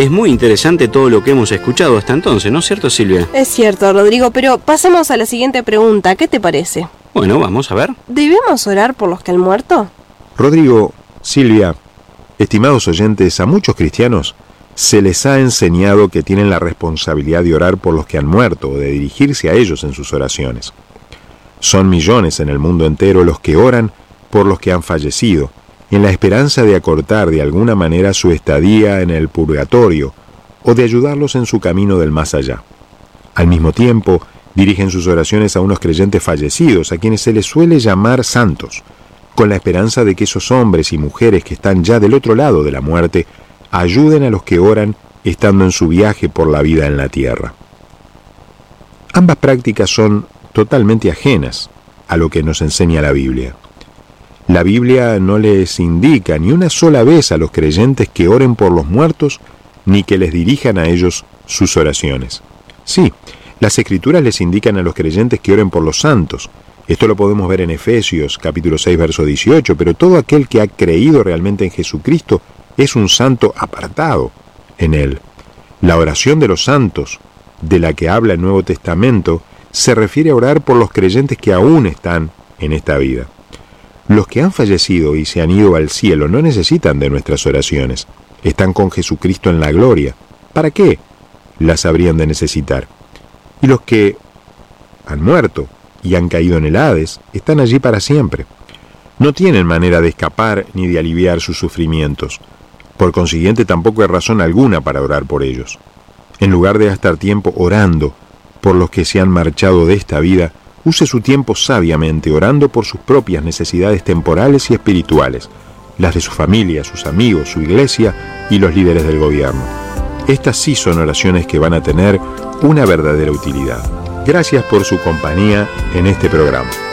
Es muy interesante todo lo que hemos escuchado hasta entonces, ¿no es cierto, Silvia? Es cierto, Rodrigo, pero pasemos a la siguiente pregunta. ¿Qué te parece? Bueno, vamos a ver. ¿Debemos orar por los que han muerto? Rodrigo, Silvia, estimados oyentes, a muchos cristianos se les ha enseñado que tienen la responsabilidad de orar por los que han muerto o de dirigirse a ellos en sus oraciones. Son millones en el mundo entero los que oran por los que han fallecido, en la esperanza de acortar de alguna manera su estadía en el purgatorio o de ayudarlos en su camino del más allá. Al mismo tiempo, dirigen sus oraciones a unos creyentes fallecidos, a quienes se les suele llamar santos, con la esperanza de que esos hombres y mujeres que están ya del otro lado de la muerte ayuden a los que oran estando en su viaje por la vida en la tierra. Ambas prácticas son totalmente ajenas a lo que nos enseña la Biblia. La Biblia no les indica ni una sola vez a los creyentes que oren por los muertos, ni que les dirijan a ellos sus oraciones. Sí, las Escrituras les indican a los creyentes que oren por los santos. Esto lo podemos ver en Efesios, capítulo 6, verso 18, pero todo aquel que ha creído realmente en Jesucristo es un santo apartado en él. La oración de los santos, de la que habla el Nuevo Testamento, se refiere a orar por los creyentes que aún están en esta vida. Los que han fallecido y se han ido al cielo no necesitan de nuestras oraciones. Están con Jesucristo en la gloria. ¿Para qué las habrían de necesitar? Y los que han muerto y han caído en el Hades están allí para siempre. No tienen manera de escapar ni de aliviar sus sufrimientos. Por consiguiente, tampoco hay razón alguna para orar por ellos. En lugar de gastar tiempo orando por los que se han marchado de esta vida, use su tiempo sabiamente orando por sus propias necesidades temporales y espirituales, las de su familia, sus amigos, su iglesia y los líderes del gobierno. Estas sí son oraciones que van a tener una verdadera utilidad. Gracias por su compañía en este programa.